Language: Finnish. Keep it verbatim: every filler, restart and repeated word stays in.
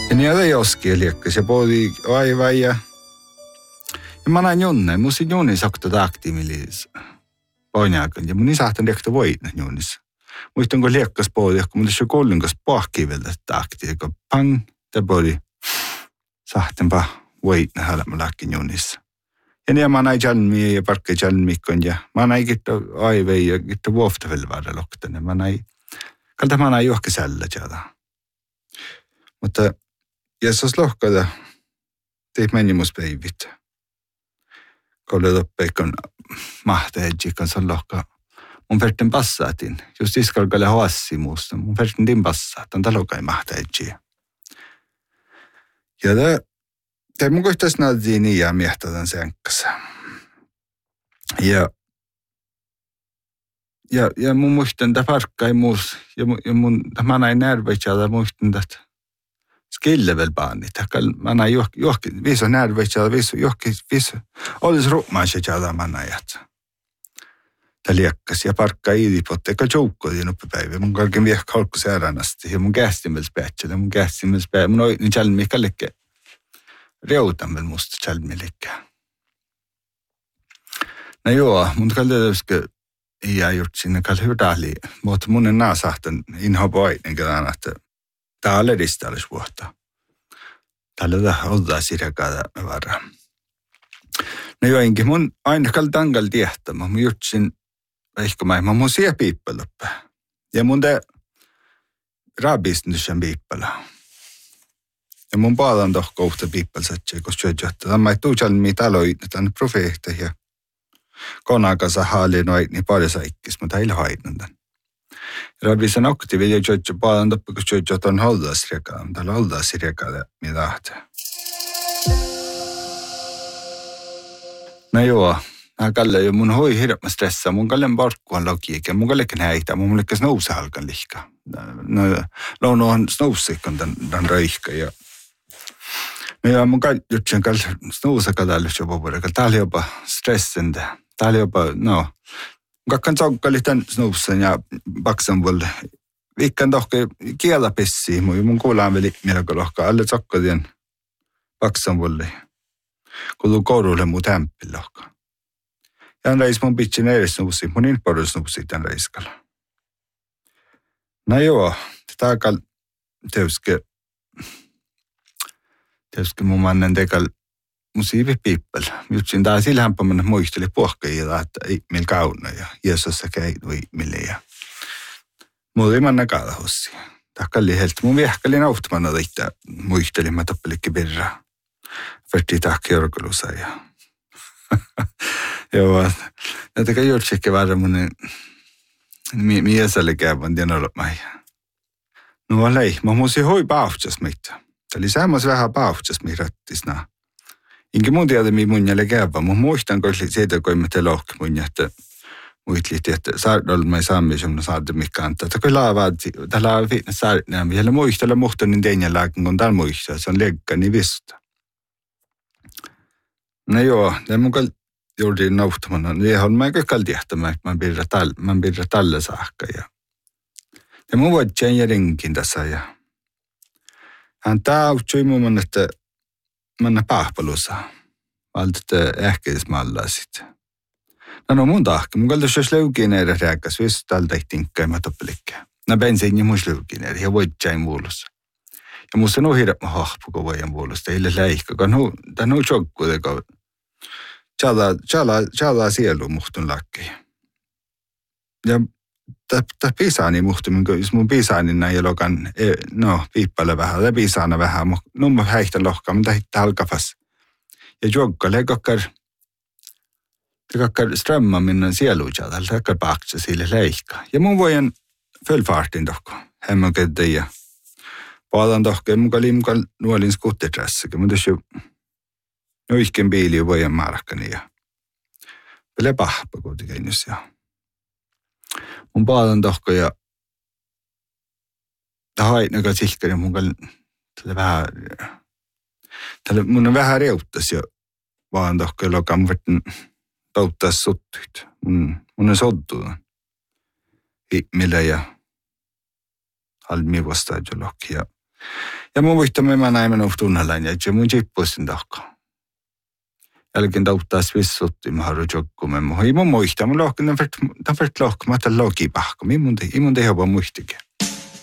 Ja niin ei oski liekka, se pohti aivan ja... Ja mä näin jonne, mun sit jonni sakta tahti, millis painaakan. Ja mun isahtan liekta voitna jonnissa. Muistan, kun liekkas pohti, kun mun tässä kollinkas pahkiveltä tahti, joka pang, tämä pohti sahtenpa voitna hälmä läkkin jonnissa. Ja niin mä näin jalmia ja parkka jalmikon ja mä näin kitta aivei ja kitta vuoftavilla loktan. Mä näin, kalta mä näin johonkin sällä tjata. Mutta jos lohkada, teit menimus päivit. Kolle loppeikon mahteedji, kan se lohka. Mun verten passaatin. Just iskalkalle hoassi muusta. Mun verten din passaat. On talokai mahteedji. Ja tämä, tämä mun kohtaisi näytiin niin ja miehtätän sen kanssa. Ja, ja, ja mun muistan, että parkka ei muus. Ja, ja mun, mä näin närveitsä, muistan, että skillevel baanit. Mä näin johonkin, johonkin, viiso närveitsä, viiso, johonkin, viiso. Olisi ruumaisia, mä näin, että tämä liekkas. Ja parkka iidipotte, eikä joukkoihin oppipäivä. Mun kaiken vie kalkku säärännästi. Ja mun kästimels päätsellä, mun kästimels päätsellä. Mun oin niin tjälmi kallikke. Reutamel musta tjälmilikkä. No joo, mun kalli täyskö iä juurt sinne kalli hyväli. Mutta mun en nää sahtan inhopa ainen kerran, että tää on ledistä olisi vuotta. Täällä oddaa sirjakaada me varaan. No joinkin, mun aina kalli tangal tiehtämä. Mun juurtsin, ehkä mä mä mun siellä piippelöppä. Ja mun te raabistnysän piippelö. Ja mun paadan tohko uhta piippelsätsä, kun syödä, että tämä ei tuu jalmii taloi, tänne profeehta ja konakasa haali noit, niin paljon saikkis, mutta ei haidun tän. Raabisen aktiivi ja syödä paadan tohko, kun syödä, että on holdasirjakaa, mutta täällä holdasirjakaa, mitä tahtaa. No joo, mä kallen jo mun hoi hirveä stressaa, mun kallen parkkuhan logiikka, mun kallen häitä, mun kallen snousa halkan lihka. No, launo on snousikon tämän röihkä ja no ja mun jutsen kall snousa kadallis jopa vuodella. Täällä jopa stressintä. Täällä jopa, no, kakkan saukkalli tämän snousan ja baksan vuolle. Viikkaan tohke kielä pessiin, mun kuulaan veli melko lohkaa, alle sakkadien baksan vuolle. Kun koululle muu tämppin lohkaa. Ja reis mun pitsin edes snousi, mun inporu snousi tämän reiskalla. No joo, tämä kall teuske, teuske mun mannen tekal musiivi piippel. Jutsin tää sillämpamän muisteli puhkeilla, että ei meillä kauna ja Jeesussa käy mille ja muuta ei manna kaadahossi. Tämä kalli heltä. Mun viehkali nauttamana liittää muisteli, mä tappelikki pirraa. Verti tahki orkulusa ja joo, näitä jutsikki varra mun mieselle käyvän tien olemaia. No olei, mä muusin hoi pauhtsas meitä. Tämä oli semmois vähän pauhtsas meitä rattisna. Inkä mun tiedä, mihin mun jälle käyvän. Mä muistan, kun siitä, kun mä te lohki mun jättä. Muistlitti, että saadaan mä saamme semmoinen saada mikä antaa. Tämä kyllä laavaat, täällä on viitne saadaan. Mä jälle muistella muhtan niin tein jälläkin, kun täällä muistaa. Se on leikkaa niin vista. No joo, tämä mun kalli juuri nauttamana. Niin on mä kaikki tiehtämään, että mä pidä tällä saakka. Ja, ja mun voit tjänjä rinkin tässä. Ja hän tautsui mun, että mä pahpalussa. Valta ehkeismalla sitten. No no mun tahki. Mun kallis jos leukiin eri rääkäs, viisi tältä ei tinkkaa, mä toppelikkää. Mä bensin ja mun leukiin eri, ja voit tjäin vuulussa. Ja musta on hirveä hahpu, kun voijan vuulusta. Ei läihkä, kun tämä on chokku, teko. Tjala, tjala, tjala sielu muhtun lakki. Ja tämä pisaani muhtun, jos mun pisaani näin jalokan, no viippailla vähän, ja pisaana vähän, mutta numma häihtä lohkaa, mutta hittää alkafas. Ja juokkalle kakkar, kakkar strömmä minun sieluja, tällä kakkar paaksa sille leikkaa. Ja mun voijan fölfartin tohko, hemmokedde ja paadan tohko, ja mun kalli mukaan nuolin skutteträssäkin, mutta jos jo noihken biili voijan markkani ja vielä pahpa kuitenkin ja mun paadan tohko ja hainakaan sihkari mun kalli tällä vähän tällä mun on vähän reuttas ja vaan tohko ja lokaan mun vertin tauttaa sottuit. Mun, mun on sottu millä ja halmi vastaan jo lokki ja Ja mun muistamme mä näin of tunnellaan ja mun jippuisin takkaan. Jälkeen tauttais vissutti mä haru jokkumme. Mä mun muista, mun lohkin, tämän vert lohkamatta logipahka. Mun te, mun te jopa muistikin.